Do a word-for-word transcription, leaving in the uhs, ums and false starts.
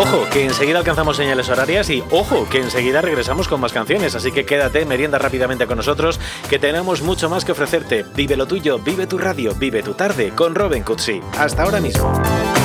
Ojo, que enseguida alcanzamos señales horarias y ojo, que enseguida regresamos con más canciones. Así que quédate, merienda rápidamente con nosotros, que tenemos mucho más que ofrecerte. Vive lo tuyo, vive tu radio, vive tu tarde con Robin Cutsi. Hasta ahora mismo.